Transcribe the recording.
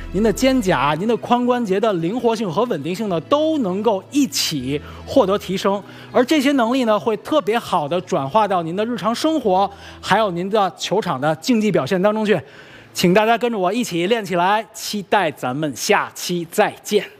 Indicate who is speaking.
Speaker 1: 您的肩胛、您的髋关节的灵活性和稳定性呢，都能够一起获得提升。而这些能力呢，会特别好的转化到您的日常生活，还有您的球场的竞技表现当中去。请大家跟着我一起练起来，期待咱们下期再见。